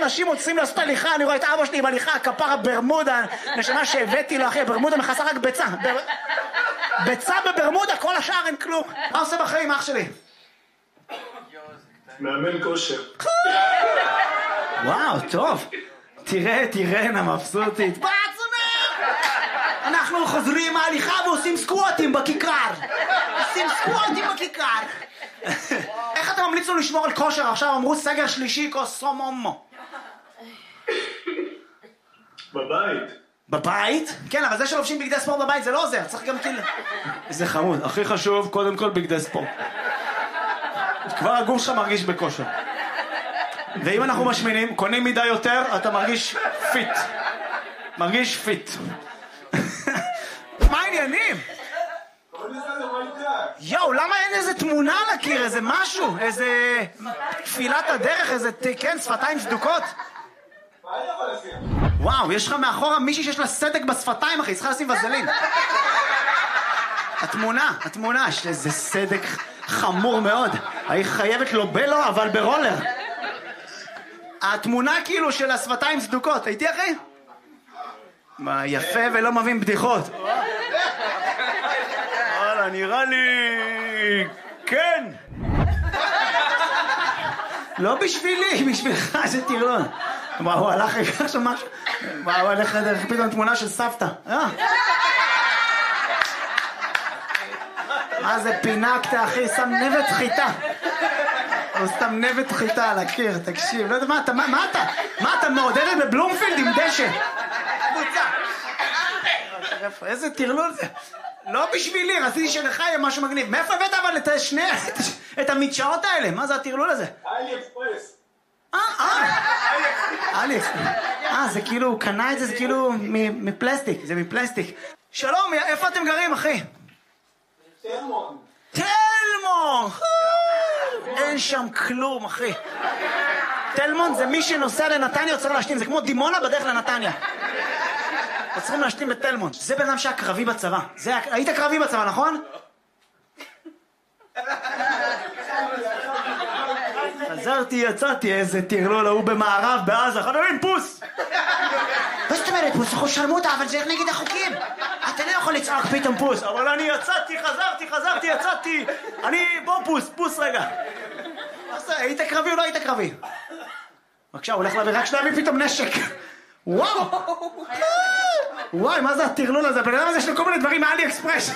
אנשים מוצאים לעשות הליכה, אני רואה את אבא שלי עם הליכה, כפרה ברמודה, נשמה שהבאתי לו אחי, ברמודה מכסה רק ביצה. ביצה בברמודה, כל השאר אין כלום. מה עושה בחיים אח שלי? מאמן כושר. וואו, טוב. תראה, מבסוטית. אנחנו חוזרים מההליכה ועושים סקווטים בכיכר. איך אתה ממליץ לו לשמור על כושר? עכשיו אמרו סגר שלישי קוסומומו. בבית? כן, אבל זה שלובשים בגדי ספורט בבית זה לא עוזר, צריך גם כאילו... זה חמוד, הכי חשוב, קודם כל בגדי ספורט. כבר הגוף שלך מרגיש בכושר. ואם אנחנו משמינים, קונים מידה יותר, אתה מרגיש פיט. מה העניינים? יואו, למה אין איזה תמונה על הקיר, איזה משהו, איזה תפילת הדרך, איזה, כן, שפתיים סדוקות? וואו, יש לך מאחורה מישהי שיש לה סדק בשפתיים, אחי, צריכה לשים וזלין. התמונה, יש איזה סדק חמור מאוד. היא חייבת לו בלו, אבל ברולר. התמונה כאילו של השפתיים סדוקות, הייתי אחי? מה, יפה ולא מבין בדיחות. וואלה, נראה לי... כן. לא בשבילי, בשבילך שתראו. מה, הוא הלך עכשיו משהו? מה, הוא הלך דרך פתאום תמונה של סבתא. מה זה פינקת, אחי? שם נבט חיטה. הוא סתם נבט חיטה על הקיר, תקשיב. לא יודע, מה אתה מעודדת בבלומפילד עם דשא? איזה טרלול זה. לא בשבילי, רציתי שלך יהיה משהו מגניב. מאיפה הבאת אבל את המדשאות האלה? מה זה הטרלול הזה? זה כאילו, הוא קנה את זה, זה כאילו מפלסטיק, זה מפלסטיק. שלום, איפה אתם גרים, אחי? תלמון! אין שם כלום, אחי. תלמון זה מי שנוסע לנתניה יוצר להשתים, זה כמו דימונה בדרך לנתניה. צריכים להשתים בתלמון. זה בן אדם שהיה קרבי בצבא. היית קרבי בצבא, נכון? חזרתי, יצאתי, איזה טרלול, הוא במערב, בעזה, חברים, פוס! מה זאת אומרת פוס? אנחנו שרמוטה, אבל זה נגד החוקים. אתה לא יכול לצעוק פתאום פוס. אבל אני יצאתי, חזרתי, יצאתי. בוא פוס רגע. היית קרבי או לא היית קרבי? בבקשה, הוא הולך להביא, רק שתביא פתאום נשק. וואי, מה זה הטרלול הזה? בגלל הזה יש לו כל מיני דברים מאלי אקספרס.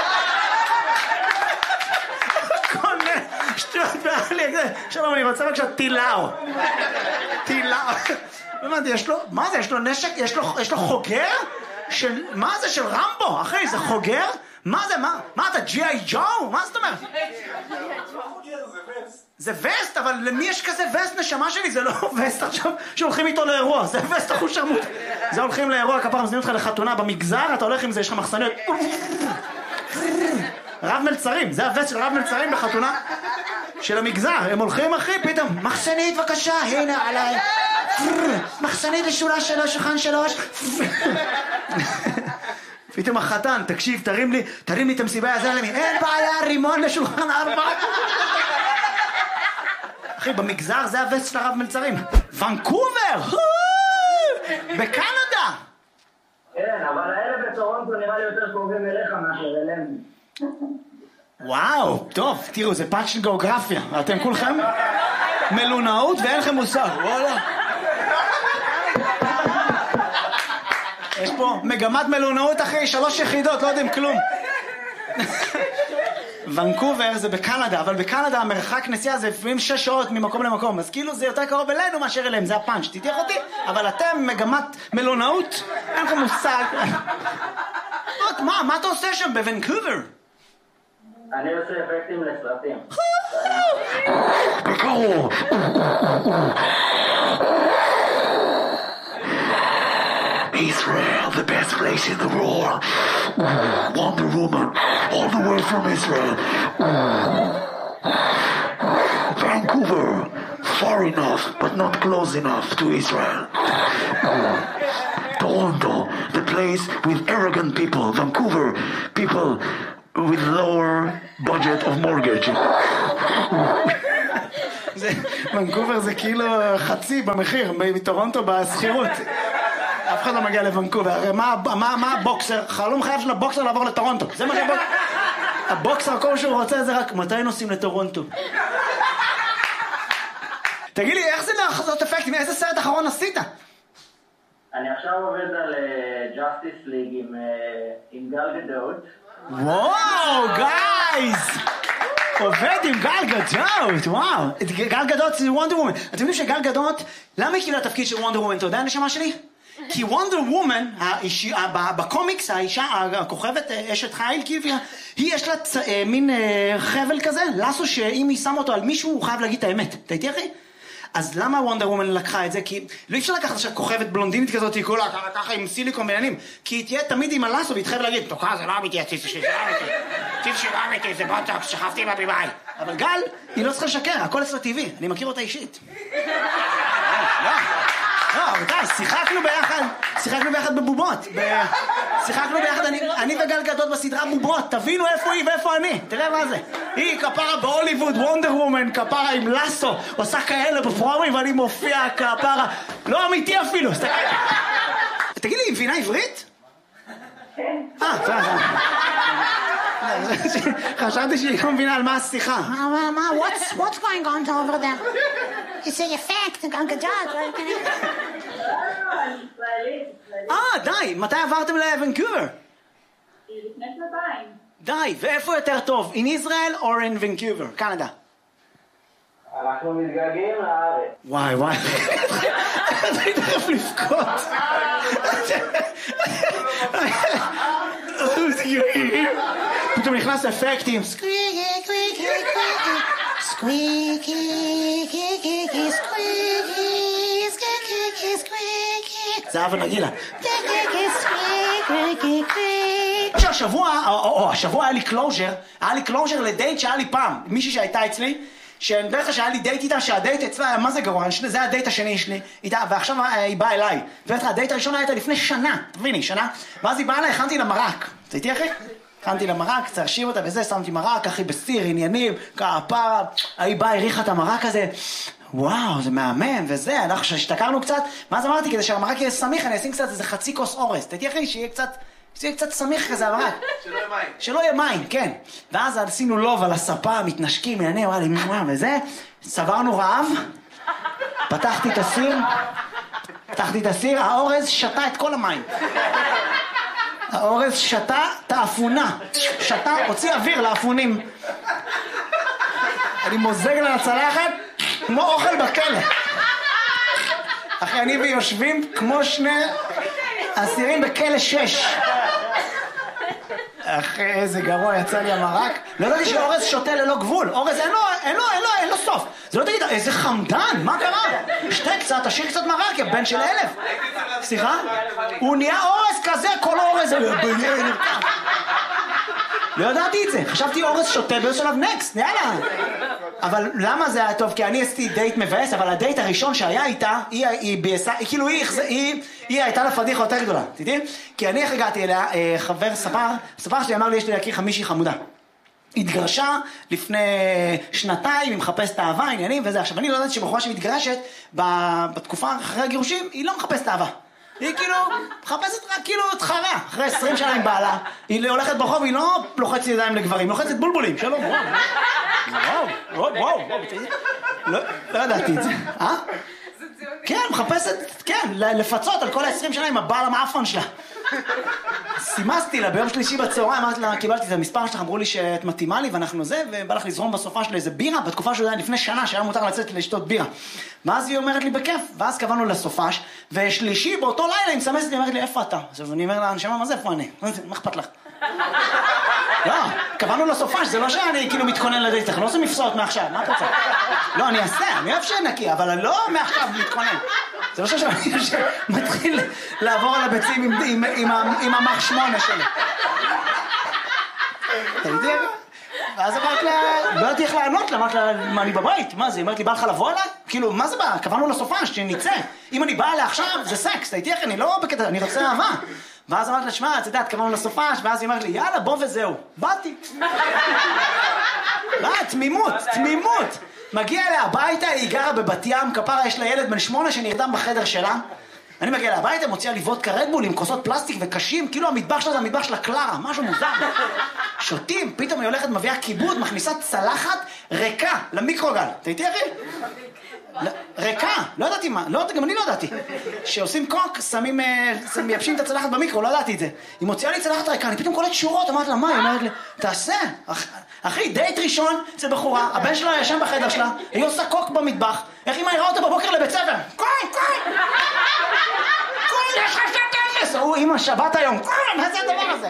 כל מיני שטויות באלי אקספרס. שלום, אני רוצה בבקשה טילאו. יש לו, מה זה? יש לו נשק? יש לו חוגר? מה זה? של רמבו? אחי, זה חוגר? מה זה? מה אתה? ג'י.איי ג'ו? מה זאת אומרת? זה וסט, אבל למי יש כזה וסט נשמה שלי? זה לא וסט עכשיו שהולכים איתו לאירוע, זה וסט אחוז שרמוט. זה הולכים לאירוע, כפר מזמין אותך לחתונה במגזר, אתה הולך עם זה, יש לך מחסניות. רב מלצרים, זה הווסט של רב מלצרים בחתונה של המגזר. הם הולכים אחי, פתאום, מחסנית בבקשה, הנה עליי. מחסנית לשורה 3, שולחן 3. פתאום החתן, תקשיב, תרים לי את המסיבה הזה, אין בעיה, רימון לשולחן 4. אחי, במגזר זה הווסט של הרב מלצרים. ונקובר! בקנדה! כן, אבל האלה בטורונטו נראה לי יותר קרובים אליך מאשר אלינו. וואו, טוב, תראו, זה פאנץ' של גיאוגרפיה. אתם כולכם מלונאות ואין לכם מושג, וואלה. יש פה מגמת מלונאות אחי, 3 יחידות, לא יודעים כלום. ונקובר זה בקנדה, אבל בקנדה המרחק נסיעה זה לפעמים 6 שעות ממקום למקום, אז כאילו זה יותר קרוב אלינו מאשר אליהם, זה הפאנץ', תתייח אותי, אבל אתם מגמת מלונאות, אין לכם מושג. מה אתה עושה שם בוונקובר? אני עושה אפקטים לסרטים. בקרוב. Israel, the best place in the world. Wonder Woman, all the way from Israel. Vancouver, far enough, but not close enough to Israel. Toronto, the place with arrogant people. Vancouver, people with lower budget of mortgage. ונקובר זה כאילו חצי במחיר, מטורונטו בסחירות. אף אחד לא מגיע לוונקובר. הרי מה הבוקסר? חלום חייו של הבוקסר לעבור לטורונטו. זה מה שבוקסר. הבוקסר, כל שהוא רוצה זה רק מתי נוסעים לטורונטו. תגיד לי, איך זה לעשות אפקטים? איזה סרט אחרון עשית? אני עכשיו עובד על Justice League עם גל גדות. וואו, גייז! עובד עם גל גדות, וואו. גל גדות זה וונדר וומן. אתם יודעים שגל גדות, למה היא קיבלה התפקיד של וונדר וומן? אתה יודע הנשמה שלי? כי וונדר וומן, בקומיקס, האישה, הכוכבת, אשת חיל, היא יש לה מין חבל כזה, לסו שאם היא שם אותו על מישהו, הוא חייב להגיד את האמת. אתה איתי אחי? אז למה וונדר וומן לקחה את זה? כי לא אפשר לקחת עכשיו כוכבת בלונדינית כזאת, היא כולה ככה עם סיליקון בעניינים, כי היא תהיה תמיד עם הלסו והיא תחייב להגיד, תוקע זה לא אמיתי, הציף שלי, זה לא אמיתי, הציף שלי לא אמיתי, זה בוטוקס, שכבתי עם הבימאי. אבל גל, היא לא צריכה לשקר, הכל אצלה טבעי, אני מכיר אותה אישית. לא, רבותיי, שיחקנו ביחד בבובות. שיחקנו ביחד, אני וגל גדות בסדרה בובות. תבינו איפה היא ואיפה אני. תראה מה זה. היא כפרה בהוליווד, וונדר וומן, כפרה עם לסו, עושה כאלה בפרומים ואני מופיע כפרה. לא אמיתי אפילו. תגיד לי, היא מבינה עברית? כן. חשבתי שהיא לא מבינה על מה השיחה. What's going on over there? It's an effect, גל גדות. די, מתי עברתם לוונקובר? לפני שנתיים. די, ואיפה יותר טוב? In Israel or in Vancouver? קנדה. אנחנו מתגעגעים לארץ. וואי. אני תכף לבכות. פתאום נכנס אפקטים. זה אבא נגילה. השבוע היה לי קלוז'ר לדייט שהיה לי פעם, מישהי שהייתה אצלי, שאני בדרך כלל שהיה לי דייט איתה, שהדייט אצלה היה מה זה גרוע, זה היה הדייט השני שלי איתה, ועכשיו היא באה אליי. הדייט הראשון היה איתה לפני שנה, תביני, שנה, ואז היא באה אליי, הכנתי לה מרק. אתה איתי אחי? הכנתי לה מרק, צרשיב אותה וזה, שמתי מרק, אחי בסיר, עניינים, כפרה, היא באה, הריחה את המרק הזה, וואו, זה מהמם, וזה, אנחנו שהשתכרנו קצת, ואז אמרתי, כדי שהמרק יהיה סמיך, אני אשים קצת איזה חצי כוס אורז, תדעי אחי, שיהיה קצת סמיך כזה המרק. שלא יהיה מים, כן. ואז עשינו לוב על הספה, מתנשקים, מעניין, וזה, סברנו רעב, פתחתי את הסיר, האורז שתה את כל המים. האורז שתה את האפונה, הוציא אוויר לאפונים. אני מוזג לה לצלחת, כמו אוכל בכלא. אחי, אני ויושבים כמו שני אסירים בכלא 6. אחי, איזה גרוע יצא לי המרק. לא ידעתי שאורז שותה ללא גבול. אורז אין לו סוף. זה לא תגיד, איזה חמדן, מה קרה? שתה קצת, תשאיר קצת מרק, יא בן של 1000. סליחה? הוא נהיה אורז כזה, כל אורז. לא ידעתי את זה. חשבתי אורז שותה באיזשהו שלב נקסט, יאללה. אבל למה זה היה טוב? כי אני עשיתי דייט מבאס, אבל הדייט הראשון שהיה איתה, היא הייתה לה פדיחה יותר גדולה, תדעי? כי אני איך הגעתי אליה, חבר ספר שלי אמר לי, יש לי להכיר חמישי חמודה. התגרשה לפני שנתיים, היא מחפשת אהבה, עניינים וזה. עכשיו, אני לא יודעת שבחורה שמתגרשת, בתקופה אחרי הגירושים, היא לא מחפשת אהבה. היא כאילו מחפשת רק כאילו תחרה, אחרי 20 שנה עם בעלה. היא הולכת ברחוב, היא לא לוחצת ידיים לגברים, היא לוחצת בולבולים. שלום, וואו, לא ידעתי את זה. כן, מחפשת, כן, לפצות על כל 20 שנה עם הבעל המאפון שלה. סימסתי לה ביום שלישי בצהריים, אמרתי לה, קיבלתי את המספר שלך, אמרו לי שאת מתאימה לי ואנחנו זה, ובא לך לזרום בסופה של איזה בירה, בתקופה שזה היה לפני שנה, שהיה מותר לצאת לשתות בירה. ואז היא אומרת לי בכיף, ואז קבענו לסופש, ושלישי באותו לילה היא מסמסת לי, אומרת לי, איפה אתה? אז אני אומר לה, נשמה, מה זה, איפה אני? מה אכפת לך? לא, קבענו לסופש, זה לא שאני כאילו מתכונן לדייט, אני לא עושה מפסעות מעכשיו, מה את רוצה? לא, אני אעשה, אני אוהב שנקי, אבל אני לא מעכשיו מתכונן. זה לא שאני מתחיל לעבור על הביצים עם המח 8 שלי. אתה יודע? ואז אמרת לה, לא יודעת איך לענות לה, אמרת לה, מה אני בבית? מה זה? היא אמרת לי, בא לך לבוא אליי? כאילו, מה זה בא? קבענו לסופש, שנצא. אם אני באה אליה עכשיו, זה סקס, אתה איתי, אני לא בקטע, אני רוצה אהבה. ואז אמרת לה, שמע, את יודעת, קבענו לסופש, ואז היא אמרת לי, יאללה, בוא וזהו. באתי. תמימות. מגיע אליה הביתה, היא גרה בבת ים, כפרה יש לה ילד בן 8 שנרדם בחדר שלה. אני מגיע אליה הביתה, מוציאה לי וודקה רדבול עם כוסות פלסטיק וקשים, כאילו המטבח שלה זה המטבח של הקלרה, משהו מוזר. שותים, פתאום היא הולכת, מביאה כיבוד, מכניסה צלחת ריקה למיקרוגל. אתה איתי אחי? ריקה, לא ידעתי מה, גם אני לא ידעתי. שעושים קוק, מייבשים את הצלחת במיקרו, לא ידעתי את זה. היא מוציאה לי צלחת ריקה, אני פתאום קולט שורות, אמרת לה, מה? היא אומרת לי, תעשה. אחי, דייט ראשון, זה בחורה, הבן שלה ישן בחדר שלה, היא עושה קוק במטבח, איך היא מהירה אותה בבוקר לבית ספר? קוק! יש לך שתפס! הוא, אמא, שבת היום, מה זה הדבר הזה?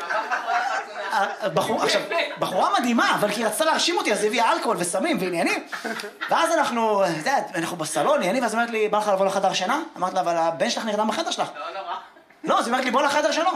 עכשיו, בחורה מדהימה, אבל כי היא רצתה להרשים אותי, אז הביאה אלכוהול וסמים ועניינים. ואז אנחנו בסלון, עניינים, ואז אומרת לי, בא לך לבוא לחדר שינה? אמרת לה, אבל הבן שלך נרדם בחדר שלך. לא נורא. לא, אז היא אומרת לי, בוא לחדר שלו.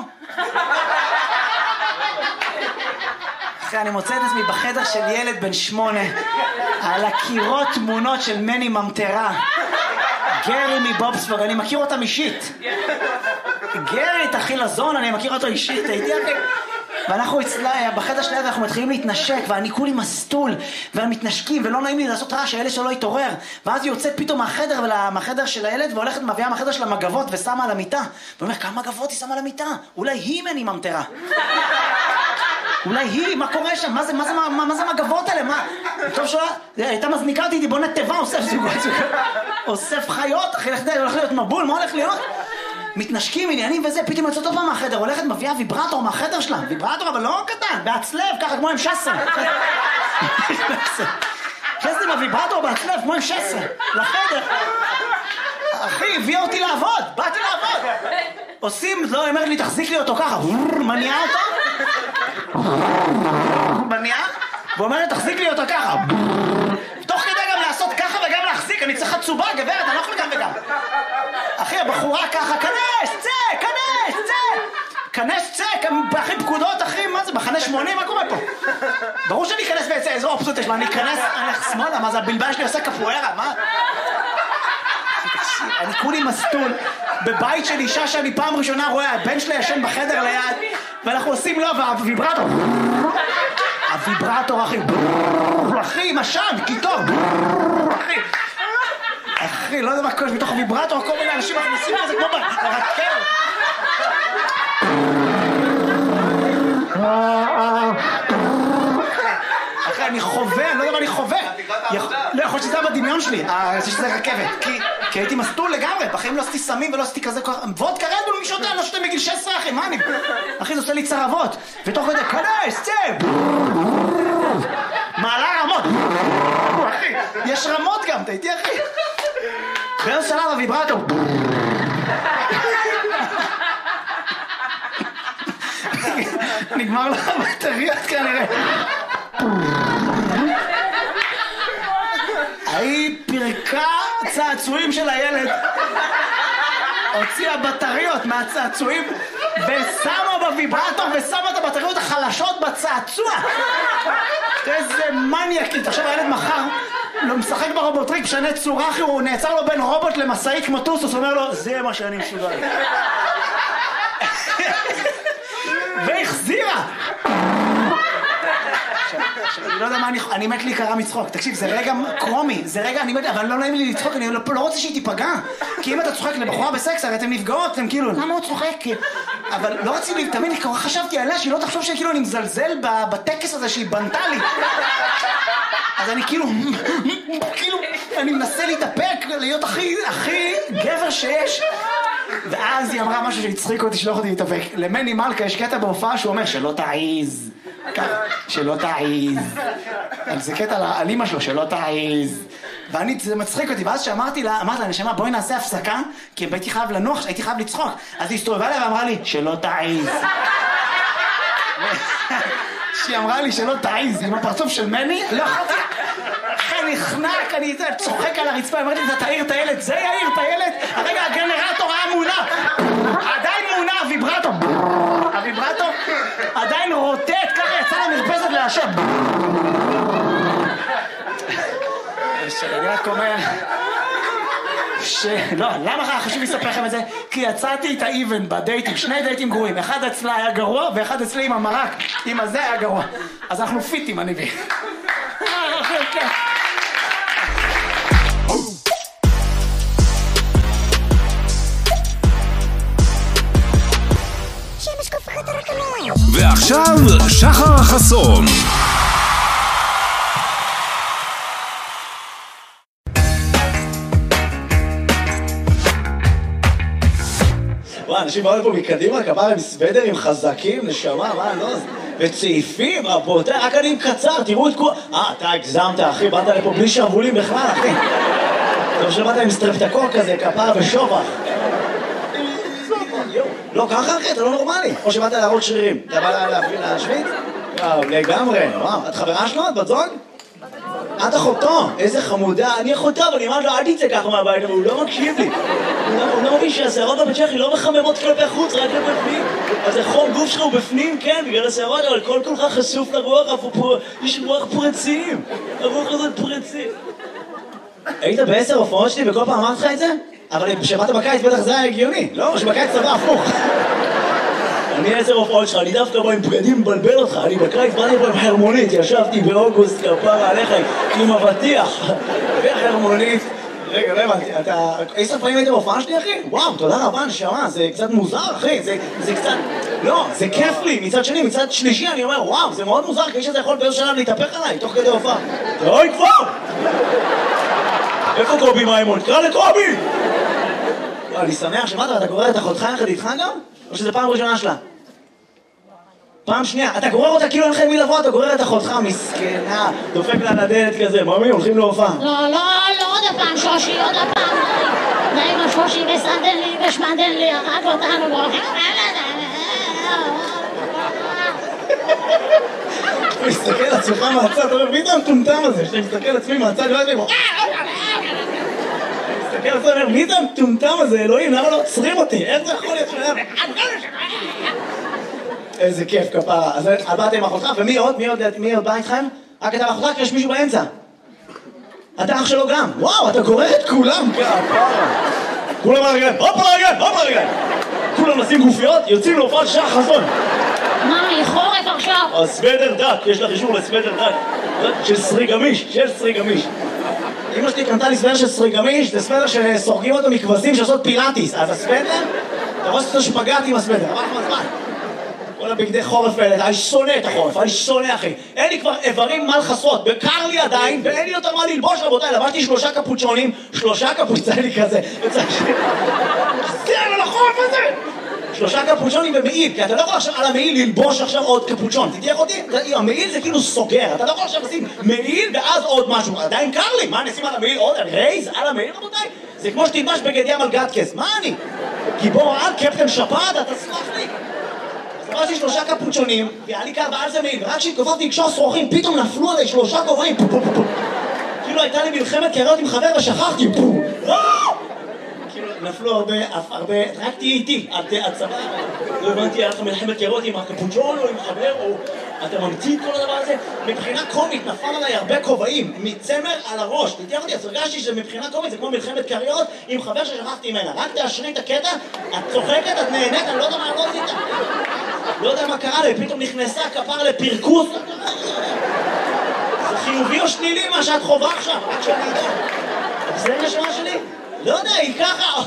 אחרי, אני מוצא את עצמי בחדר של ילד בן 8, על הקירות תמונות של מני ממטרה. גרי מבובספוג, אני מכיר אותם אישית. גרי, תחי לזון, אני מכיר אותו אישית, הייתי אחי. ואנחנו אצלה, בחדר שליד אנחנו מתחילים להתנשק, ואני כולי מסטול, ומתנשקים, ולא נעים לי לעשות רעש, שהילד שלו יתעורר. ואז היא יוצאת פתאום מהחדר של הילד, והולכת מביאה מהחדר של המגבות ושמה על המיטה. ואומר, כמה מגבות היא שמה על המיטה? אולי היא מני ממטרה. אולי היא, מה קורה שם? מה זה מגבות האלה? מה? טוב שלה, הייתה מזניקה אותי, בוא נטבע, אוסף זוגות. אוסף חיות, אחי, הולך להיות מבול, מה הולך להיות? מתנשקים, עניינים וזה, פתאום יוצאת עוד פעם מהחדר, הולכת מביאה ויברטור מהחדר שלה, ויברטור אבל לא קטן, בהצלב, ככה כמו עם שסר. חסתי מהוויברטור בהצלב כמו עם שסר, לחדר. אחי, הביאה אותי לעבוד, באתי לעבוד. עושים, לא, היא אומרת לי, תחזיק לי אותו ככה, מניעה אותו. מניעה, ואומרת, תחזיק לי אותו ככה. תוך כדי גם לעשות ככה וגם להחזיק, אני צריך חצובה, גברת, אני לא יכול גם וגם. אחי, הבחורה ככה, כנס, צא, כנס, צא. כנס, צא, אחי, פקודות, אחי, מה זה, מחנה 80, מה קורה פה? ברור שאני אכנס ויצא, איזו אופציות יש, מה, אני אכנס, אני אלך שמאלה, מה זה, הבלבן שלי עושה קפוארה, מה? אני כולי מסטול בבית של אישה שאני פעם ראשונה רואה, הבן שלה ישן בחדר ליד, ואנחנו עושים לו, והוויברטור, הוויברטור, אחי, משן, קיטור, אחי, לא יודע מה קורה, מתוך הוויברטור, כל מיני אנשים מכניסים לזה כמו ברקל. אחי, אני חווה, לא יודע מה אני חווה. לא, יכול שזה היה בדמיון שלי, שזה רכבת, כי הייתי מסטול לגמרי, בחיים לא עשיתי סמים ולא עשיתי כזה כוח, וודקה רדבול מי שותה, לא שותה מגיל 16 אחי, מה אני? אחי, זה עושה לי צרבות, ותוך כדי, כנס, צא! מעלה רמות, אחי, יש רמות גם, אתה איתי אחי? באיזה שלב הוויברטור. נגמר לך בטריות כנראה. היא פרקה צעצועים של הילד, הוציאה בטריות מהצעצועים ושמה בוויברטור ושמה את הבטריות החלשות בצעצוע. איזה מניאקית. עכשיו הילד מחר לא משחק ברובוטריק, משנה צורה, אחי, הוא נעצר לו בין רובוט למסעית כמו טוסוס, אומר לו, זה מה שאני מסוגל. והחזירה. אני לא יודע מה אני מת להיקרא מצחוק. תקשיב, זה רגע קרומי, זה רגע, אני מת, אבל לא נעים לי לצחוק, אני לא רוצה שהיא תיפגע. כי אם אתה צוחק לבחורה בסקס, הרי אתם נפגעות, אתם כאילו, למה הוא צוחק? אבל לא רציתי, תמיד חשבתי עליה שהיא לא תחשוב שכאילו אני מזלזל בטקס הזה שהיא בנתה לי. אז אני כאילו, אני מנסה להתאפק, להיות הכי גבר שיש. ואז היא אמרה משהו שהצחיק אותי, שלא יכולתי להתאפק. למני מלכה יש קטע בהופעה שהוא אומר, שלא תעיז. שלא תעיז. זה קטע על אמא שלו, שלא תעיז. ואני, זה מצחיק אותי, ואז שאמרתי לה, נשמה, בואי נעשה הפסקה, כי הייתי חייב לנוח, הייתי חייב לצחוק. אז היא הסתובבה לה ואמרה לי, שלא תעיז. שהיא אמרה לי שלא תעיז, עם הפרצוף של מני, לא יכולתי. אחרי נחנק, אני צוחק על הרצפה, אמרתי, אתה תעיר את הילד, זה יעיר את הילד? הרגע הגנרטור היה מונע, עדיין מונע הוויברטור. הוויברטור עדיין רוטט, ככה יצא למרפסת להשב. אני רק אומר לא, למה חשוב לספר לכם את זה? כי יצאתי איתה איבן בדייטים, 2 דייטים גרועים, אחד אצלה היה גרוע ואחד אצלי עם המרק, עם הזה היה גרוע. אז אנחנו פיטים, אני בי. ועכשיו שחר חסון. וואי, אנשים באו לפה מקדימה, כפרה עם סוודרים חזקים, נשמה, מה, לא? וצעיפים, רבותיי, רק אני עם קצר, תראו את כל... אתה הגזמת, אחי, באת לפה בלי שרבולים בכלל, אחי. טוב שבאת עם סטרפטקוק כזה, כפרה ושובח. לא, ככה אחי, אתה לא נורמלי. או שבאת להראות שרירים. אתה בא להשוויץ? וואו, לגמרי. וואו, את חברה שלו? את בת זוג? את אחותו, איזה חמודה. אני אחותו, אבל אני אמרת לו, אל תצא ככה מהבית, אבל הוא לא מקשיב לי. הוא לא מבין שהשערות בבית צ'כי לא מחממות כלפי חוץ, רק לבפנים. אז החום גוף שלך הוא בפנים, כן, בגלל השערות, אבל כל כך חשוף לרוח, יש רוח פרצים. הרוח הזאת פרצים. היית ב10 הופעות שלי וכל פעם אמרת לך את זה? אבל כשבאת בקיץ בטח זה היה הגיוני. לא, שבקיץ צבא הפוך. אני 10 הופעות שלך, אני דווקא בא עם בגדים מבלבל אותך. אני בקיץ באתי פה עם חרמונית, ישבתי באוגוסט כפרה עליך עם אבטיח. וחרמונית. רגע, לא הבנתי, אתה... 10 פעמים היית בהופעה שלי, אחי? וואו, תודה רבה, נשמה, זה קצת מוזר, אחי, זה קצת... לא, זה כיף לי, מצד שני, מצד שלישי, אני אומר, וואו, זה מאוד מוזר, כי איש הזה יכול באיזו שלב להתהפך עליי, תוך כדי הופעה. אוי, כבר! איפה קובי מימון? תקרא לקובי! אני שמח שמעת, אתה גורר את אחותך יחד איתך גם? או שזה פעם ראשונה שלה? פעם שנייה, אתה גורר אותה כאילו אין לך מי לבוא, אתה גורר את אחותך, מסכנה, דופק לה לדלת כזה, ממי, הולכים להופעה. לא, עוד הפעם, שושי, עוד הפעם. די עם השושי וסדן לי ושמדן לי, הרג אותנו ברוכים. אתה מסתכל על עצמך מהצד, אתה אומר, מי זה המטומטם הזה? שאתה מסתכל על עצמי מהצד, לא יודעים, מסתכל על עצמי, מי זה המטומטם הזה, אלוהים, למה לא עוצרים אותי? איך זה יכול להיות שלהם? איזה כיף כפרה. אז את באת עם אחותך, ומי עוד? מי עוד בא איתכם? רק אתה ואחותך, כי יש מישהו באמצע. אתה אח שלו גם. וואו, אתה גורר את כולם כפרה. כולם על הרגליים, הופ על הרגליים. כולם נשים גופיות, יוצאים להופעת שחר חסון. מה, חורף עכשיו? הסוודר דק, יש לך אישור לסוודר דק. של סרי גמיש. אמא שלי קנתה לי סוודר של סרי גמיש, זה סוודר שסורגים אותו מכבשים שעושות פילאטיס. אז הסוודר, אתה רואה שאתה שפגעת עם הסוודר, עבר לך מהזמן. כל הבגדי חורף האלה, אני שונא את החורף, אני שונא אחי. אין לי כבר איברים מה לחסות, בקר לי עדיין, ואין לי יותר מה ללבוש רבותיי, לבשתי 3 קפוצ'ונים, 3 קפוצ'ונים כזה, זה על החורף הזה! 3 קפוצ'ונים במעיל, כי אתה לא יכול עכשיו על המעיל ללבוש עכשיו עוד קפוצ'ון, תתייך אותי? המעיל זה כאילו סוגר, אתה לא יכול עכשיו לשים מעיל ואז עוד משהו, עדיין קר לי, מה נשים על המעיל עוד? רייז על המעיל רבותיי? זה כמו שתלבש בגד ים על גדקס, מה אני? גיבור על קפטן שפעת, אתה סלח לי? עברתי 3 קפוצ'ונים, והיה לי קר ועל זה מעיל, ורק כשהתכופפתי לקשור שרוכים, פתאום נפלו עליי 3 כובעים, כאילו הייתה לי מלחמת קריות עם חבר ושכחתי, כאילו נפלו הרבה, רק תהיי איתי, את סבבה, לא הבנתי, היה לך מלחמת קריות עם הקפוצ'ון או עם חבר, או אתה ממציא את כל הדבר הזה, מבחינה קומית נפל עליי הרבה כובעים, מצמר על הראש, תתייח אותי, אז הרגשתי שמבחינה קומית זה כמו מלחמת קריות עם חבר ששכחתי ממנה, רק תאשרי את הקטע, את צוחקת, את נהנית, אני לא יודע מה לא עשית. לא יודע מה קרה לי, פתאום נכנסה כפר לפרקוס. זה חיובי או שלילי מה שאת חובה עכשיו, רק שאני יודע. זה נשמה שלי? לא יודע, היא ככה.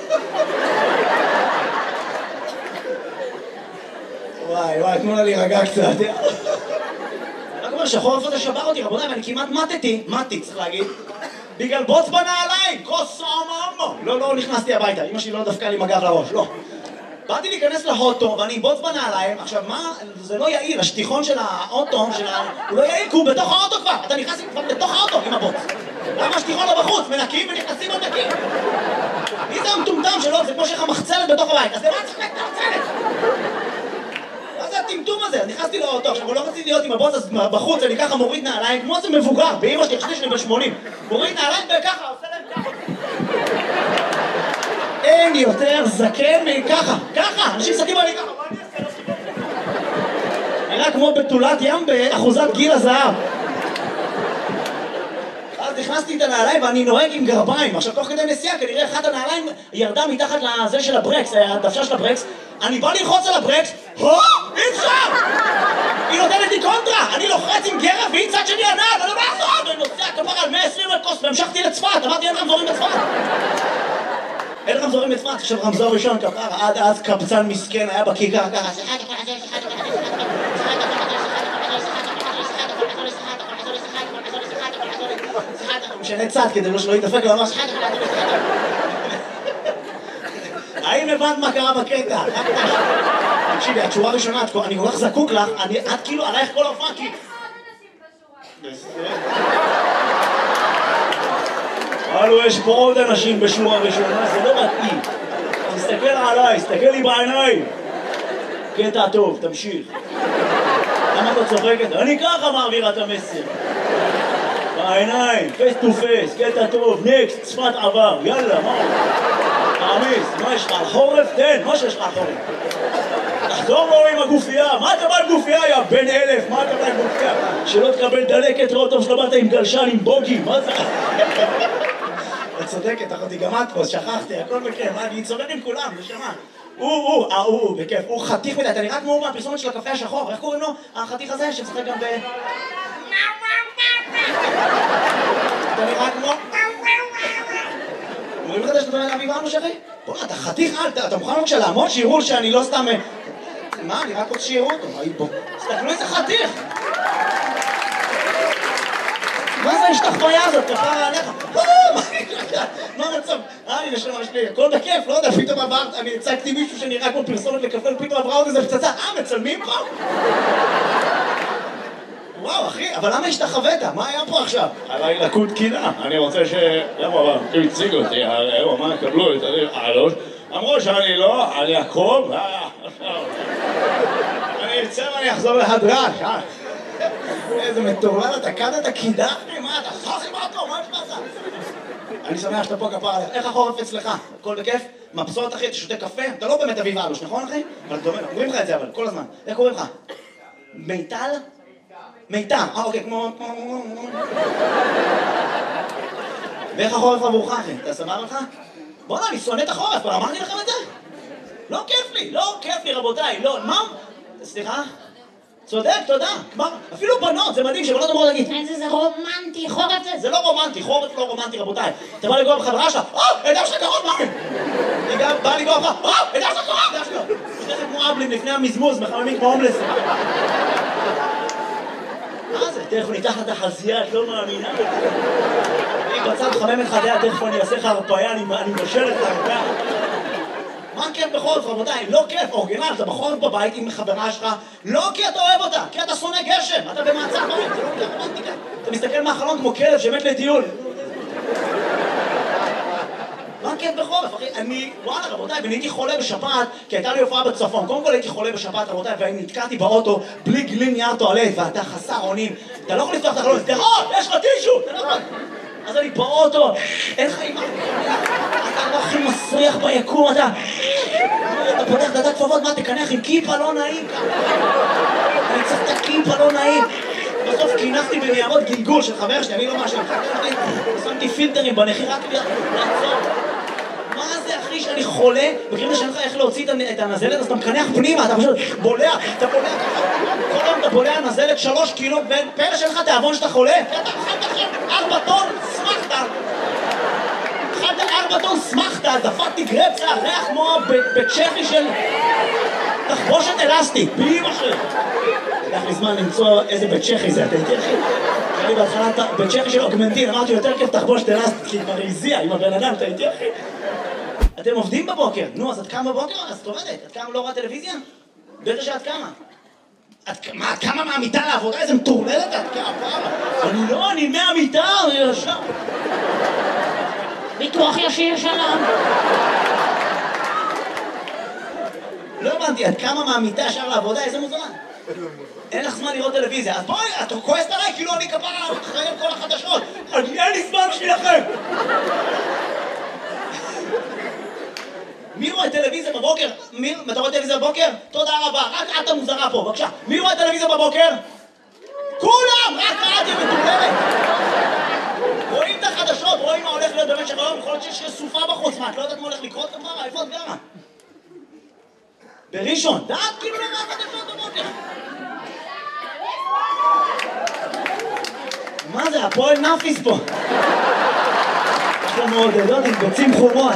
וואי, תנו לה להירגע קצת. רק אומר שהחורף הזה שבר אותי, רבותיי, ואני כמעט מתי, צריך להגיד. בגלל בוץ בנעליים, כוס אממו. לא נכנסתי הביתה, אמא שלי לא דפקה לי מגב לראש, לא. באתי להיכנס לאוטו ואני בוץ בנעליים, עכשיו מה, זה לא יעיל, השטיחון של האוטו, הוא לא יעיל כי הוא בתוך האוטו כבר, אתה נכנס כבר בתוך האוטו עם הבוץ. למה השטיחון לא בחוץ? מנקים ונכנסים עוד נקים. מי זה המטומטם שלו? זה כמו שיש לך מחצלת בתוך הבית, אז למה צריך את המחצלת? מה זה הטמטום הזה? אז נכנסתי לאוטו, עכשיו לא רציתי להיות עם הבוץ, אז בחוץ אני ככה מוריד נעליים, כמו זה מבוגר, באמא שלי, חשבתי שאני ב-80. מוריד נעליים וככה, עושה להם ככה. אין יותר זקן מככה, אנשים זקים עלי ככה, מה אני אעשה? נראה כמו בתולת ים באחוזת גיל הזהב. אז נכנסתי את הנעליים ואני נוהג עם גרביים, עכשיו תוך כדי נסיעה כנראה אחת הנעליים ירדה מתחת לזה של הברקס, הדוושה של הברקס, אני בא ללחוץ על הברקס, אי אפשר! היא נותנת לי קונטרה, אני לוחץ עם גרב והיא צד שני הנעל, אני לא מעזור, ואני נוסע כפר על 120 מטוס והמשכתי לצפת, אמרתי אין רמזורים לצפת. אין רמזורים בצפת, עכשיו רמזור ראשון כפרה, עד אז קבצן מסכן היה בכיכר ככה. משנה צד כדי לא שלא יתדפק ממש. האם הבנת מה קרה בקטע? תקשיבי, התשורה הראשונה, אני כל כך זקוק לך, את כאילו עלייך כל ההופעה כי... הלו, יש פה עוד אנשים בשורה ראשונה, זה לא מתאים. תסתכל עליי, תסתכל לי בעיניים. קטע טוב, תמשיך. למה אתה צוחקת? אני ככה מעבירה את המסר. בעיניים, פייס טו פייס, קטע טוב, נקסט, צפת עבר, יאללה, מה? תעמיס, מה יש לך על חורף? תן, מה שיש לך על חורף? תחזור לו עם הגופייה, מה אתה בא עם גופייה, יא בן 1000, מה אתה בא עם גופייה? שלא תקבל דלקת, ראות טוב שלא באת עם גלשן, עם בוגי, מה זה? את צודקת, אחותי, גם את פה, שכחתי, הכל בכיף, אני צודק עם כולם, נשמה. הוא, בכיף, הוא חתיך מדי, אתה נראה כמו מהפרסומת של הקפה השחור, איך קוראים לו? החתיך הזה שמשחק גם ב... אתה נראה כמו... אומרים לך שאתה דומה לאביב אנוש אחי? בוא, אתה חתיך, אתה מוכן בבקשה לעמוד שיראו שאני לא סתם... מה, אני רק רוצה שיראו אותו, בוא. תסתכלו איזה חתיך! מה זה ההשתחוויה הזאת? כפרה עליך? מה המצב? נשמה שלי, הכל בכיף, לא יודע, פתאום עברת, אני הצגתי מישהו שנראה כמו פרסומת לקפה, ופתאום עברה עוד איזה פצצה, מצלמים פה? וואו, אחי, אבל למה השתחווית? מה היה פה עכשיו? עליי לקוד קינה, אני רוצה ש... למה, אבל, הוא הציג אותי, הוא אמר, קבלו את הלוש, אמרו שאני לא, אני אקרוב, אני אצא ואני אחזור להדרש, איזה מטורלל, אתה קדת קידח לי, מה אתה? חכי מה טוב, מה יש לך? אני שמח שאתה פה כפר עליך, איך החורף אצלך? הכל בכיף? מבסוט אחי, אתה שותה קפה? אתה לא באמת אביב אלוש, נכון אחי? אבל אתה אומר, אומרים לך את זה אבל, כל הזמן. איך קוראים לך? מיטל? מיטל, אוקיי, כמו... ואיך החורף עבורך אחי? אתה סבבה לך? בוא'נה, אני שונא את החורף, אבל אמרתי לכם את זה? לא כיף לי, לא כיף לי רבותיי, לא, מה? סליחה? צודק, תודה. מה? אפילו בנות, זה מדהים שבנות אמרו להגיד זה רומנטי, חורף זה... זה לא רומנטי, חורף לא רומנטי רבותיי. אתה בא לגוע בחברה שלך, אדם שלך קרוב, מה? אני גם בא לגוע בך, אדם שלך קרוב, אדם שלך. הוא תכף כמו אבלים לפני המזמוז, מחממים כמו הומלס. מה זה? תכף ניתח את החזייה, את לא מאמינה. אני בצד חמם את חדיה, תכף אני אעשה לך הרפאיה, אני מבשל את הרפאיה. מה כיף בחורף רבותיי? לא כיף, אורגינל, אתה בחורף בבית עם חברה שלך, לא כי אתה אוהב אותה, כי אתה שונא גשם, אתה במעצר בית, זה לא כיף רומנטיקה. אתה מסתכל מהחלון כמו כלב שמת לטיול. מה כיף בחורף, אחי? וואלה רבותיי, ואני הייתי חולה בשפעת, כי הייתה לי הופעה בצפון. קודם כל הייתי חולה בשפעת רבותיי, ואני נתקעתי באוטו בלי גלין נייר טואלט, ואתה חסר אונים. אתה לא יכול לפתוח את החלון, תראות, יש לך טישו! אתה לא יכול. אז אני באוטו, אין לך אימא, אתה לא הכי מסריח ביקום, אתה פותח דעת כפפות, מה תקנח עם כיפה לא נעים ככה? אני צריך את הכיפה לא נעים. בסוף כינחתי בניירות גלגול של חבר שלי, אני לא משהו, שמתי פילטרים בנחי רק לעצור. מה זה אחי שאני חולה? בקריאה שאין לך איך להוציא את הנזלת, אז אתה מקנח פנימה, אתה פשוט בולע, אתה בולע ככה. כל היום אתה בולע נזלת 3 קילו, ופלא שאין לך תיאבון שאתה חולה? אתה אכלת עכשיו 4 טון, שמחת. אכלת 4 טון, שמחת, דפקתי גרפסה, ריח כמו בצ'כי של תחבושת אלסטית, באמא שלי. לקח לי זמן למצוא איזה בצ'כי זה, אתה איתי אחי? אני בהתחלה בצ'כי של אוגמנטין, אמרתי יותר כיף תחבושת אלסטית, כי כבר הזיע עם הבן אדם, אתה איתי אחי? אתם עובדים בבוקר, נו, אז את קמה בבוקר? אז את עובדת, את קמה לא רואה טלוויזיה? בטח שאת קמה. את קמה מהמיטה לעבודה? איזה מטורללת את קמה? אני מהמיטה, אני ישר. ביטוח ישיר שלום. לא הבנתי, את קמה מהמיטה ישר לעבודה? איזה מוזמן? אין לך זמן לראות טלוויזיה, אז בואי, את כועסת עליי כאילו אני כפרה אחראי על כל החדשות. אין לי זמן בשבילכם. מי רואה טלוויזיה בבוקר? אתה רואה טלוויזיה בבוקר? תודה רבה, רק את המוזרה פה, בבקשה. מי רואה טלוויזיה בבוקר? כולם! רק את מטורללת! רואים את החדשות, רואים מה הולך להיות במשך היום, יכול להיות שיש סופה בחוץ, מה, את לא יודעת מה הולך לקרות כפרה? איפה את גרה? בראשון, דעת כאילו לא רואה חדשות בבוקר. מה זה, הפועל נאפיס פה? אתם מעודדות עם ביצים חומות.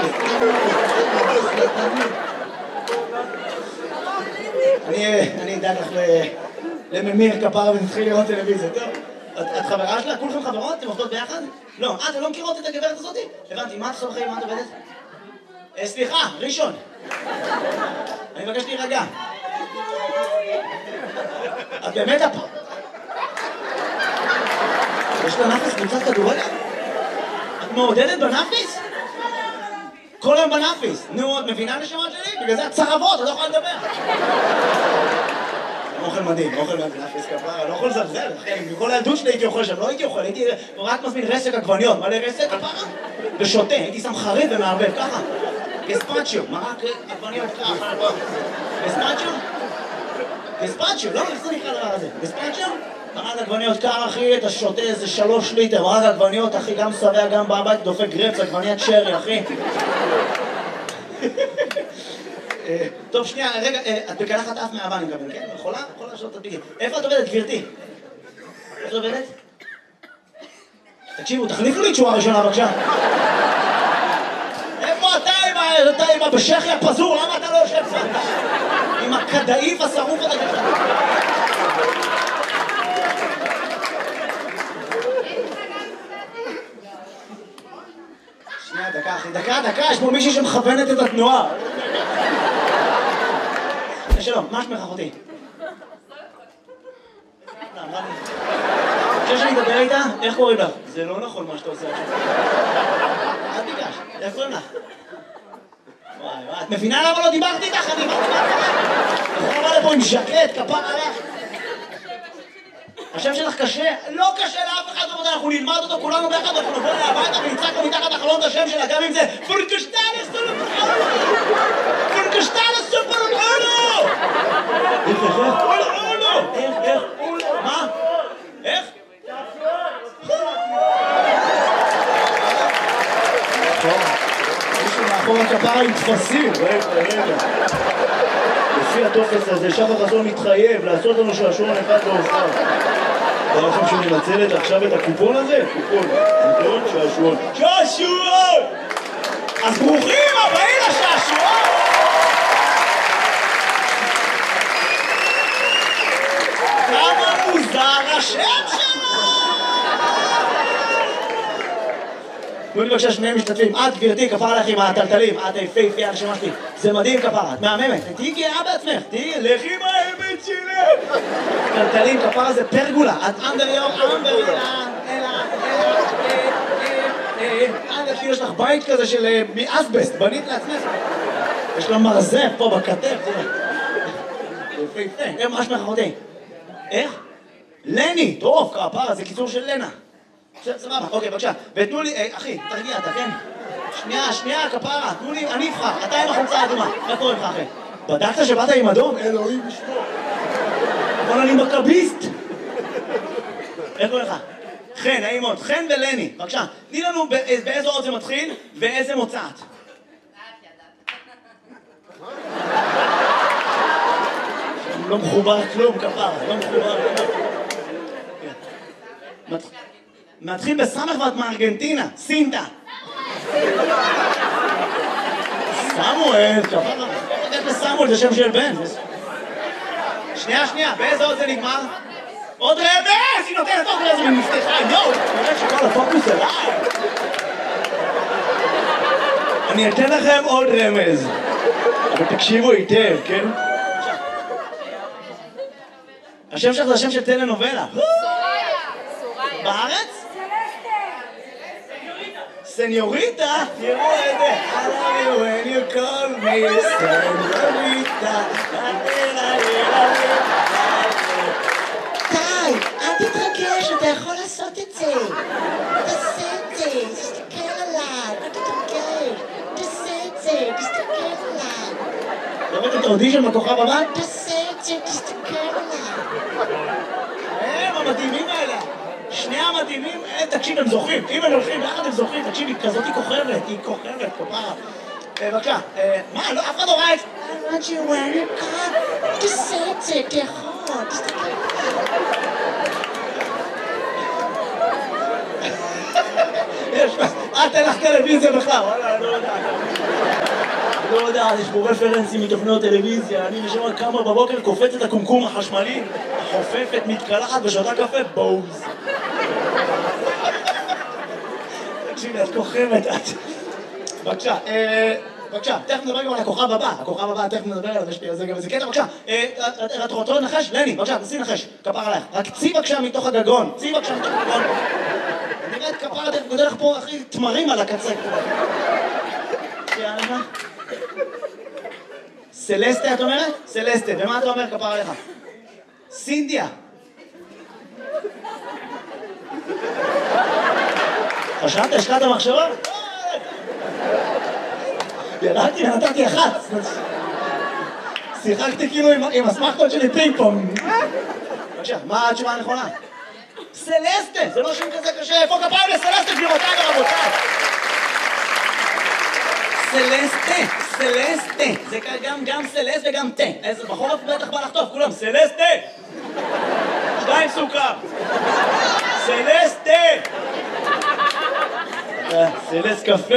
אני אדאג לך לממיר כפרה ונתחיל לראות טלוויזיה, טוב? את חברה שלה? כולכם חברות? אתם עובדות ביחד? לא. אתם לא מכירות את הגברת הזאת? הבנתי, מה את עושה בחיים? מה את עובדת? סליחה, ראשון. אני מבקש להירגע. את באמת הפ... יש לה נאפיס קבוצת כדורגל? את מעודדת בנאפיס? כל היום בנאפיס. נו, את מבינה נשמות שלי? בגלל זה את צרבות, את לא יכולה לדבר. אוכל מדהים, אוכל מדהים, נאפיס כפרה, לא יכול לזלזל, אחי, מכל הילדות שלי הייתי אוכל שם, לא הייתי אוכל, הייתי רק מזמין רסק עגבניות, מלא רסק כפרה? ושותה, הייתי שם חריף ומערבב, ככה. גספצ'יו, מרק עגבניות ככה, גספצ'יו? גספצ'יו, לא, איך זה נקרא דבר הזה? גספצ'יו? מרק עגבניות קר, אחי, אתה שותה איזה 3 ליטר, מרק עגבניות, אחי, גם שבע, גם בבית, דופק גרפס, עגבניית שרי, אחי. טוב, שנייה, רגע, את בקלחת אף מהאהבה, אני מקבל, כן? יכולה? יכולה לשאול את הדביגים. איפה את עובדת, גברתי? איפה את עובדת? תקשיבו, תחליפו לי תשואה ראשונה, בבקשה. איפה אתה עם הבשכי הפזור? למה אתה לא יושב פה? עם הכדאיף השרוף הזה ככה. שנייה, דקה, אחי, דקה, יש פה מישהי שמכוונת את התנועה. שלום, מה שמך אחותי? חושב שאני אדבר איתה? איך קוראים לך? זה לא נכון מה שאתה עושה עכשיו. אל תיגש, איך קוראים לך? וואי, את מבינה למה לא דיברתי איתך? אני באתי לך. יכולה לפה עם ז'קט, כפר עליך. השם שלך קשה? לא קשה לאף אחד, אנחנו נלמד אותו כולנו ביחד, אנחנו נבוא אליה הביתה ונצעק לו מתחת החלון את השם שלה, גם אם זה פורקשטלס סופרולו! פורקשטלס סופרולו! איך? מה? איך? מישהו מאחור הכפרה עם תפסים, רגע. לפי הטופס הזה, שחר חסון מתחייב לעשות לנו שעשועון אחד לאורחר. אתה לכם שהוא מנצלת עכשיו את הקופון הזה? קופון, שעשועון. שעשועון! אז ברוכים הבאים לשעשועון! כמה מוזר השם שלו! תנו לי בבקשה שני משתתפים, את גברתי כפרה לך עם הטלטלים, את היפהפייה הנשמה שלי, זה מדהים כפרה, את מהממת, תהיי גאה בעצמך, לכי עם האמת שלי! טלטלים כפרה זה פרגולה, את אנדריון, כאילו יש לך בית כזה של מאסבסט, בנית לעצמך, יש לה מרזף פה בכתף, יפהפה, מה שמך אחותי? איך? לני, טוב כפרה, זה קיצור של לנה. סבבה, אוקיי, בבקשה. ותנו לי, אחי, תרגיע, אתה כן? שנייה, כפרה, תנו לי, אני אבחר, אתה עם החולצה האדומה. מה קורה לך, אחי? בדקת שבאת עם אדום? אלוהים ישמור. אבל אני מכביסט. איך קורה לך? חן, נעים מאוד. חן ולני, בבקשה. תני לנו באיזה אות זה מתחיל ואיזה מוצאת. לא מחובר כלום, כפרה, לא מחובר כלום. מתחיל בסמך ואת מארגנטינה, סינטה. סמואל, כפרה. איך לסמואל זה שם של בן. שנייה, באיזה עוד זה נגמר? עוד רמז! היא נותנת עוד רמז ומפתחה, יואו! נראה שכל הפוקוס אליי. אני אתן לכם עוד רמז. אבל תקשיבו היטב, כן? השם שלך זה השם של טלנובלה. בארץ? סניוריטה? תראו את זה. I love you when you call me סניוריטה. די, אל תתרגש, אתה יכול לעשות את זה. תעשה את זה, תסתכל עליי, אל תתרגש. תעשה את זה, תסתכל עליי. לראות את האודישן בכוכב הבא? תעשה את זה, תסתכל עליי. הם המדהימים האלה. שני המדהימים, תקשיב, הם זוכרים. אם הם הולכים ביחד הם זוכרים. תקשיב, היא כזאת היא כוכבת, כפרה. בבקשה, מה, לא, אף אחד לא ראה את זה. I want you when you come. תעשה את זה, אתה יכול, תסתכל עליי. אין לך טלוויזיה בכלל, וואלה, אני לא יודע, יש פה רפרנסים מתוכניות טלוויזיה, אני נשמע כמה בבוקר קופץ את הקומקום החשמלי, חופפת, מתקלחת ושותה קפה, בוז. תקשיבי, את כוכבת, בבקשה, תכף נדבר גם על הכוכב הבא, תכף נדבר עליו, יש לי על זה גם איזה קטע, בבקשה, את רוצה לנחש? לני, בבקשה, תנסי לנחש, כפר עלייך, רק צי בבקשה מתוך הגגון, נראית כפר עלייך, גודל לך פה הכי תמרים על הקצה. סלסטה את אומרת? סלסטה, ומה אתה אומר כפר עליך? סינדיה. חשבת, השקעת המחשבה? ירדתי ונתתי אחת. שיחקתי כאילו עם הסמכות שלי פינג פונג. בבקשה, מה התשובה הנכונה? סלסטה, זה לא שם כזה קשה. איפה כפיים לסלסטה, גבירותיי ורבותיי? סלסטה, זה גם סלסט וגם תה. איזה בחורף בטח בא לחטוף, כולם, סלסטה! 2 סוכר! סלסטה! סלסט קפה.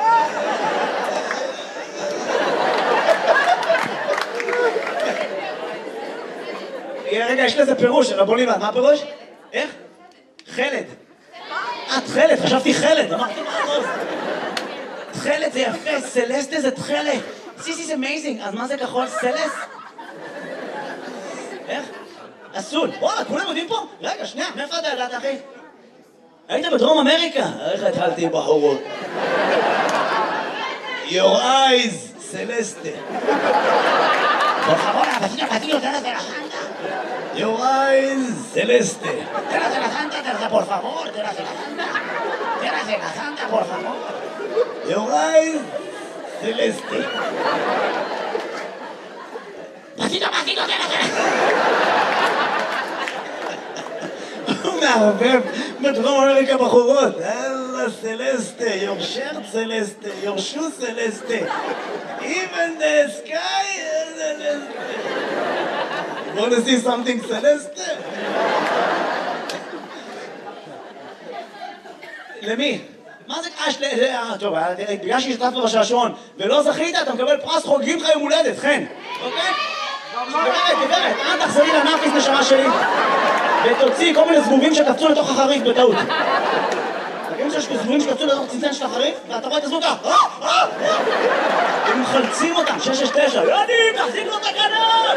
רגע, יש לזה פירוש, רבוני, מה הפירוש? איך? חלד. את חלד, חשבתי חלד, אמרתי מה עוז. תחלת זה יפה, סלסטה זה תחלת. This is amazing. אז מה זה כחול? סלס? איך? אסול. וואלה, כולם יודעים פה? רגע, שנייה, מאיפה אתה ידעת, אחי? היית בדרום אמריקה? איך התחלתי בחורות? Your eyes, סלסטה. por favor, vacío, tras de la Santa. Your eyes, Celeste. Tras de la Santa, por favor, tras de la Santa. Tras de la Santa, por favor. Your eyes, Celeste. Pasito, tras de la הוא מערבב בדרום אמריקה בחורות. אללה סלסטה, your shirt סלסטה, your shoe סלסטה. Even the sky is Celeste. Want to see something Celeste? למי? מה זה קש? טוב, בגלל שהשתתפת בשעשועון ולא זכית, אתה מקבל פרס חוגגים לך יום הולדת, חן. אוקיי? גברת, אל תחזרי לנאפיס נשמה שלי ותוציא כל מיני זבובים שקפצו לתוך החריף בטעות. תגידים שיש זבובים שקפצו לתוך צנצן של החריף ואתה רואה את הזבוב ככה הם מחלצים אותם, 669 יודעים, תחזיק לו את הכנף.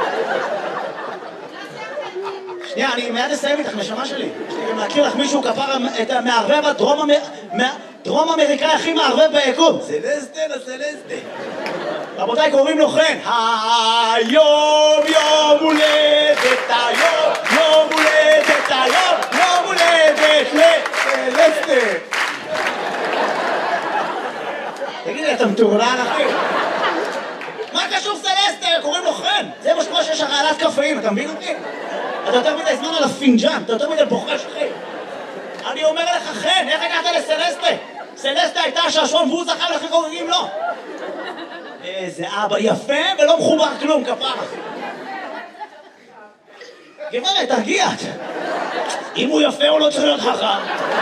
שנייה, אני מיד אסיים איתך נשמה שלי. יש לי גם להכיר לך מישהו כפר את המערבב הדרום אמריקאי הכי מערבב ביקום. סלסטה לסלסטה. רבותיי, קוראים לו חן. היום יום הולדת, יום הולדת, יום הולדת לסלסטה. תגידי, אתה מטורלל אחי? מה קשור סלסטה? קוראים לו חן. זה מה שקורה שיש הרעלת קפאים, אתה מבין אותי? אתה יותר מדי זמן על הפינג'אן, אתה יותר מדי בוחש אחי. אני אומר לך חן, איך הגעת לסלסטה? סלסטה הייתה שעשועון והוא זכה ולכן חוגגים לו. איזה אבא יפה ולא מחובר כלום, כפרה. גברת, תרגיע. אם הוא יפה הוא לא צריך להיות חכם.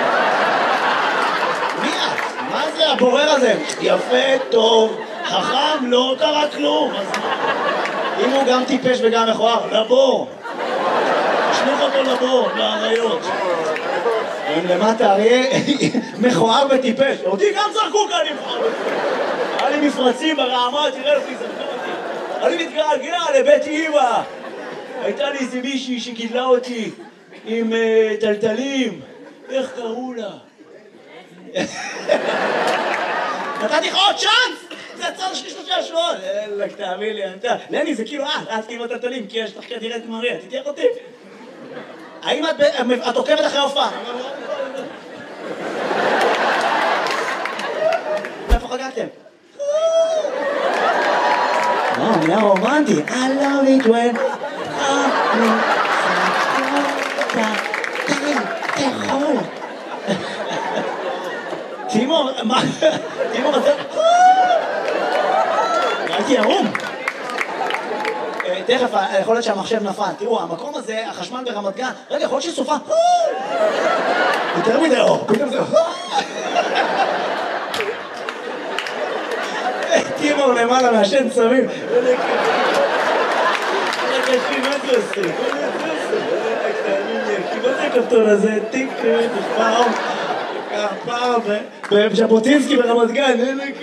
מי את? מה זה הבורר הזה? יפה, טוב, חכם, לא קרה כלום. אם הוא גם טיפש וגם מכוער, לבור. תשליך אותו לבור, לאריות. הם למטה אריה מכוער וטיפש. אותי גם זרקו כאן לבחור. היה לי מפרצים ברעמה, תראה לפי זה. אני מתגעגע לבית אמא. הייתה לי איזה מישהי שגידלה אותי עם טלטלים. איך קראו לה? נתתי לך עוד צ'אנס! זה הצד שלי 3 שעשועון. אלק, תאמין לי, אתה... לני, זה כאילו את כאילו טלטלים, כי יש לך כנראה את מריה. תתייח אותי. האם את עוקבת אחרי הופעה? איפה חגגתם? נהיה רומנטי. I love it when תאכול. תימור, מה? תימור הזה? הייתי ערום. תכף, יכול להיות שהמחשב נפל. תראו, המקום הזה, החשמל ברמת גן, רגע, יכול להיות שסופה. יותר מדי אור, פתאום זה... טימור למעלה מעשן צמים. אחי, מה זה עושה? מה זה הכפתור הזה? טיק, פעם, בז'בוטינסקי ברמת גן.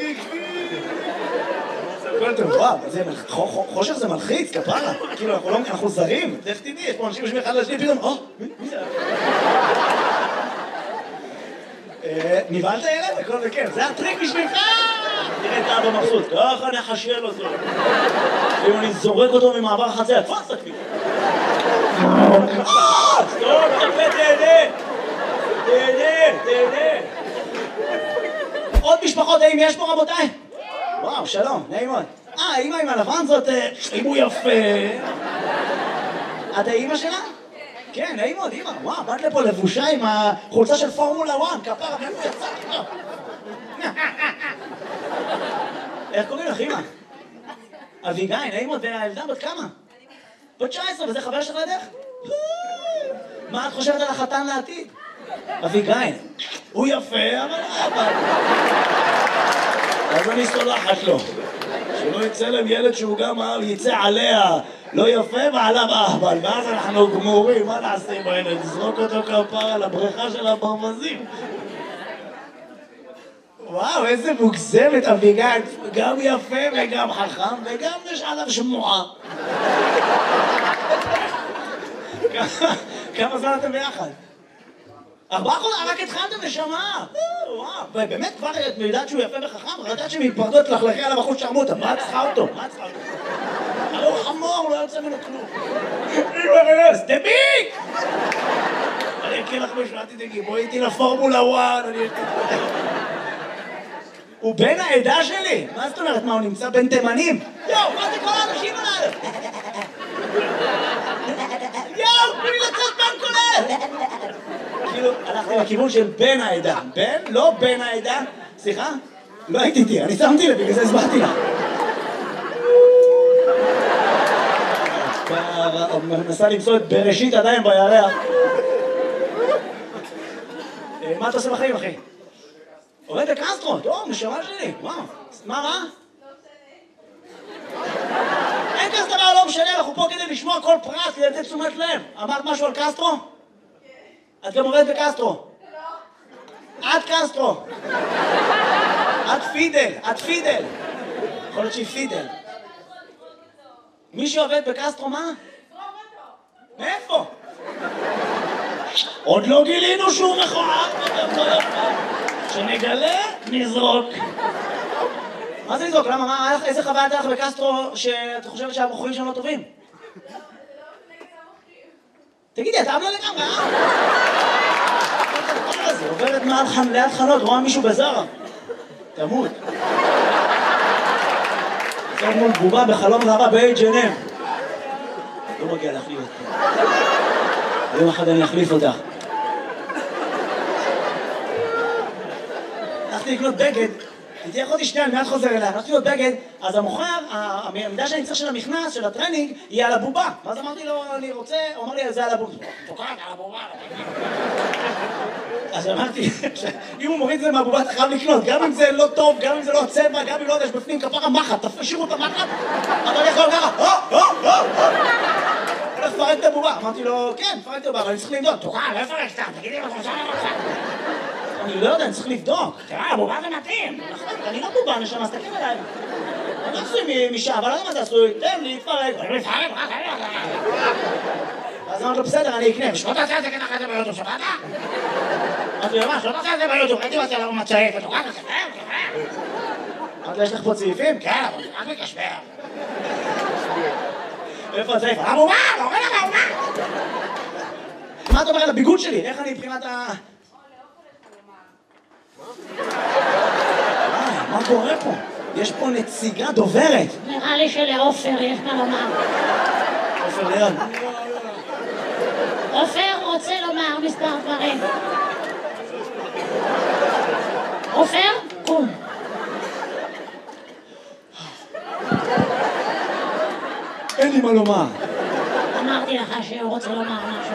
וואו, חושך זה מלחיץ, כפרה. כאילו, אנחנו זרים. איך תדעי, יש פה אנשים יושבים אחד לשני, פתאום, מי זה? נבהלת ילד? הכל זה כיף. זה הטריק בשבילך! תראה את האבא מבסוט. ככה נחשל אותו. אם אני זורק אותו ממעבר החציה, תפוס את הכביש. סתום, תהנה. תהנה. עוד משפחות, האם יש פה רבותיי? וואו, שלום, נעים מאוד. האמא עם הלבן זאת, אם הוא יפה. את האמא שלה? כן, נעים מאוד, אמא. וואו, באת לפה לבושה עם החולצה של פורמולה 1, כפרה, מאיפה יצאת? איך קוראים לך, אמא? אביגיל, נעים מאוד, והילדה בת כמה? בת 19, וזה חבר שלך לדרך? מה את חושבת על החתן לעתיד? אביגיל, הוא יפה, אבל... אז אני סולחת לו. שלא יצא להם ילד שהוא גם יצא עליה לא יפה ועליו אהבל, ואז אנחנו גמורים, מה נעשה עם הילד? נזרוק אותו כפרה לבריכה של הברווזים. וואו, איזה מוגזמת אביגיל, גם יפה וגם חכם וגם יש עליו שמועה. כמה זמן אתם ביחד? 4 חודשים, רק התחלתם נשמה. וואו, באמת כבר את יודעת שהוא יפה וחכם, רק יודעת שמתפרדות לחלכי עליו החוץ שרמוטה, מה את צריכה אותו? הרי הוא חמור, לא יוצא ממנו כלום. אמא רס, דביק! אני אקריא לך משהו, אל תדאגי, בואי איתי לפורמולה 1, הוא בן העדה שלי! מה זאת אומרת? מה, הוא נמצא בין תימנים? יואו, מה זה כל האנשים עליו? יואו, תנו לי לצאת בן כולל! כאילו, הלכתי לכיוון של בן העדה. בן? לא בן העדה. סליחה? לא הייתי איתי, אני שמתי לב, בגלל זה הסברתי לה. מנסה למצוא את בראשית עדיין בירח. מה אתה עושה בחיים, אחי? עובד בקסטרו, טוב, נשמה שלי, וואו. מה? אין כזה דבר, לא משנה, אנחנו פה כדי לשמוע כל פרט, כדי לתת תשומת לב. אמרת משהו על קסטרו? את גם עובדת בקסטרו. את קסטרו. את פידל. יכול להיות שהיא פידל. מי שעובד בקסטרו, מה? מאיפה? עוד לא גילינו שהוא מכוער. שנגלה, נזרוק. מה זה לזרוק? למה? איזה חוויה הייתה לך בקסטרו שאת חושבת שהבחורים שם לא טובים? תגידי, אתה אמלה לגמרי, זה עוברת ליד חנות, רואה מישהו בזרה. תמות. זאת מול בובה בחלום רבה ב-H&M. לא מגיע להחליף אותך. יום אחד אני אחליף אותך. הלכתי לקנות בגד, תהיה חודש שנייה, אני מיד חוזר אליה, הלכתי לקנות בגד, אז המוכר, המידה שאני צריך של המכנס, של הטרנינג, היא על הבובה. ואז אמרתי לו, אני רוצה, הוא אמר לי, זה על הבובה. תוקעת על הבובה. אז אמרתי, אם הוא מוריד את זה מהבובה, אתה חייב לקנות, גם אם זה לא טוב, גם אם זה לא צבע, גם אם לא יודע, יש בפנים כפרה מחט, תשאירו את המחט, אתה יכול ככה, הולך לפרק את הבובה. אמרתי לו, כן, פרק את הבובה, אבל אני צריך לבדוק. תוקעת, לא יפרק סתם, תגידי מה אתה רוצה לבדוק. אני לא יודע, אני צריך לבדוק. תראה, הבובה זה מתאים. אני לא בובה, נשמה, אז תקים אליי. אני לא עשוי משעה, אבל לא יודע מה זה עשוי. תן לי, תפרק. אז אמרתי לו, בסדר, אני אקנה. ושלא תעשה את זה ככה את זה ביוטיוב, שבאת? אמרתי לו, מה, שלא תעשה את זה ביוטיוב, ראיתי מה זה לא מצעיף, ותוקעת ותפרק. אמרתי לו, יש לך פה צעיפים? כן, אבל רק מקשבר. איפה הצעיף? הבובה! לא רואה לך הבובה! מה אתה אומר על הביגוד שלי? איך אני מבחינת ה... מה קורה פה? יש פה נציגה דוברת. נראה לי שלעופר יש מה לומר. עופר ליד. עופר רוצה לומר מספר דברים. עופר, קום. אין לי מה לומר. אמרתי לך שהוא רוצה לומר משהו.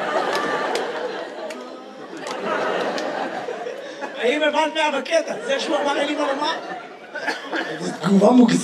האם הבנת מה בקטע? זה שהוא אמר אין לי מה לומר? איזו תגובה מוגזמת.